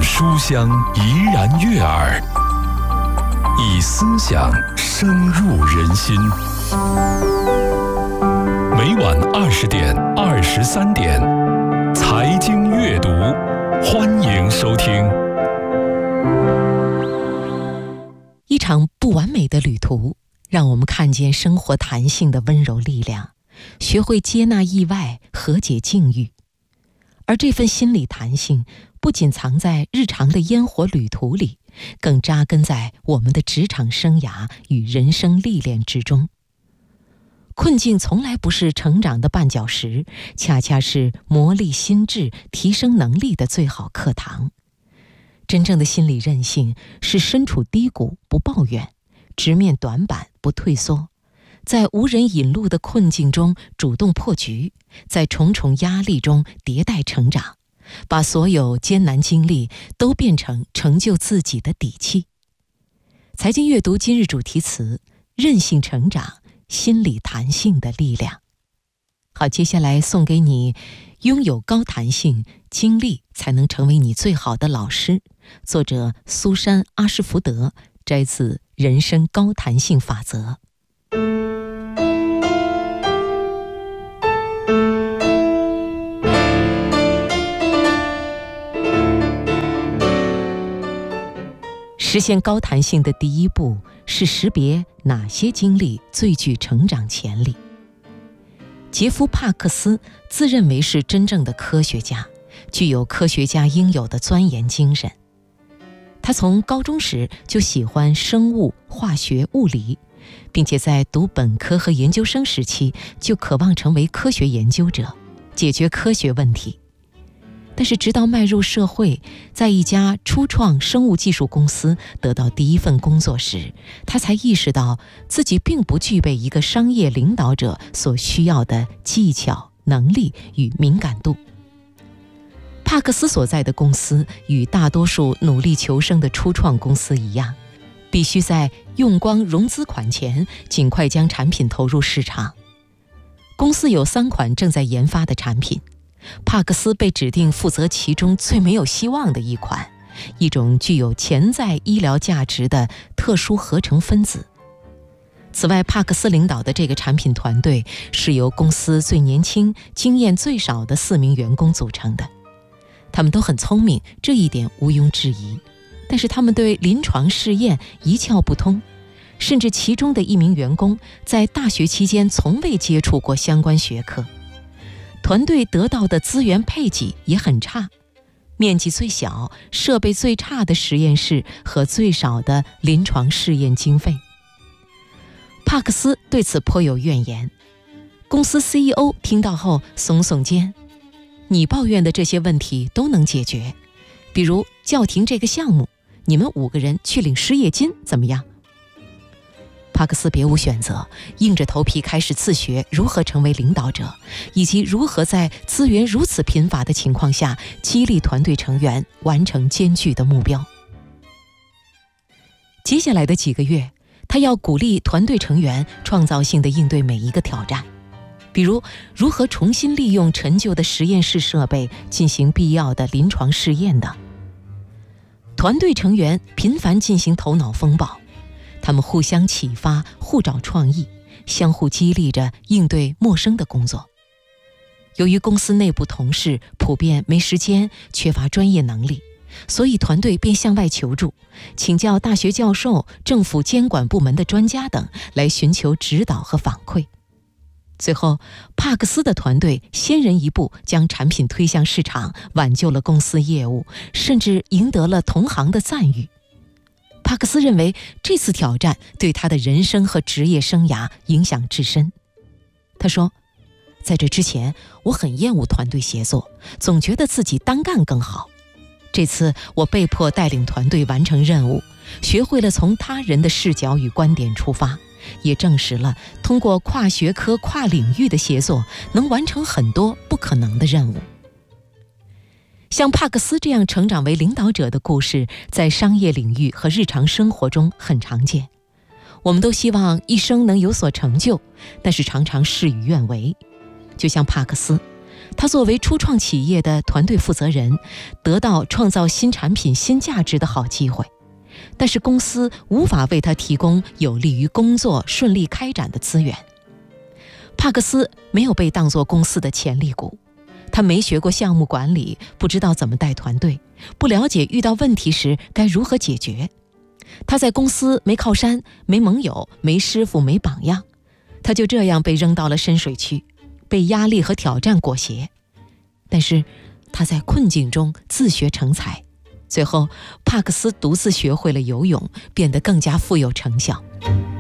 书香怡然悦耳，以思想深入人心。每晚20点、23点，财经阅读，欢迎收听。 一场不完美的旅途，让我们看见生活弹性的温柔力量，学会接纳意外，和解境遇。而这份心理弹性不仅藏在日常的烟火旅途里，更扎根在我们的职场生涯与人生历练之中。困境从来不是成长的绊脚石，恰恰是磨砺心智、提升能力的最好课堂。真正的心理韧性是身处低谷不抱怨，直面短板不退缩，在无人引路的困境中主动破局，在重重压力中迭代成长，把所有艰难经历都变成成就自己的底气。财经阅读今日主题词：韧性成长，心理弹性的力量。好，接下来送给你拥有高弹性，经历才能成为你最好的老师。作者苏珊·阿什福德，摘自《人生高弹性法则》。实现高弹性的第一步是识别哪些经历最具成长潜力。杰夫·帕克斯自认为是真正的科学家，具有科学家应有的钻研精神。他从高中时就喜欢生物、化学、物理，并且在读本科和研究生时期就渴望成为科学研究者，解决科学问题。但是直到迈入社会，在一家初创生物技术公司得到第一份工作时，他才意识到自己并不具备一个商业领导者所需要的技巧、能力与敏感度。帕克斯所在的公司与大多数努力求生的初创公司一样，必须在用光融资款前尽快将产品投入市场。公司有3款正在研发的产品，帕克斯被指定负责其中最没有希望的一款，一种具有潜在医疗价值的特殊合成分子。此外，帕克斯领导的这个产品团队是由公司最年轻、经验最少的4名员工组成的。他们都很聪明，这一点毋庸置疑，但是他们对临床试验一窍不通，甚至其中的1名员工在大学期间从未接触过相关学科。团队得到的资源配给也很差，面积最小、设备最差的实验室和最少的临床试验经费。帕克斯对此颇有怨言。公司 CEO 听到后耸耸肩：“你抱怨的这些问题都能解决，比如叫停这个项目，你们5个人去领失业金，怎么样？”帕克斯别无选择，硬着头皮开始自学如何成为领导者，以及如何在资源如此贫乏的情况下激励团队成员完成艰巨的目标。接下来的几个月，他要鼓励团队成员创造性地应对每一个挑战，比如如何重新利用陈旧的实验室设备进行必要的临床试验等。团队成员频繁进行头脑风暴，他们互相启发，互找创意，相互激励着应对陌生的工作。由于公司内部同事普遍没时间，缺乏专业能力，所以团队便向外求助，请教大学教授、政府监管部门的专家等来寻求指导和反馈。最后，帕克斯的团队先人一步将产品推向市场，挽救了公司业务，甚至赢得了同行的赞誉。帕克斯认为这次挑战对他的人生和职业生涯影响至深。他说：“在这之前，我很厌恶团队协作，总觉得自己单干更好。这次我被迫带领团队完成任务，学会了从他人的视角与观点出发，也证实了通过跨学科、跨领域的协作，能完成很多不可能的任务。”像帕克斯这样成长为领导者的故事，在商业领域和日常生活中很常见。我们都希望一生能有所成就，但是常常事与愿违。就像帕克斯， 他作为初创企业的团队负责人，得到创造新产品新价值的好机会，但是公司无法为他提供有利于工作顺利开展的资源。帕克斯没有被当作公司的潜力股，他没学过项目管理，不知道怎么带团队，不了解遇到问题时该如何解决。他在公司没靠山，没盟友，没师傅，没榜样，他就这样被扔到了深水区，被压力和挑战裹挟。但是他在困境中自学成才，最后帕克斯独自学会了游泳，变得更加富有成效。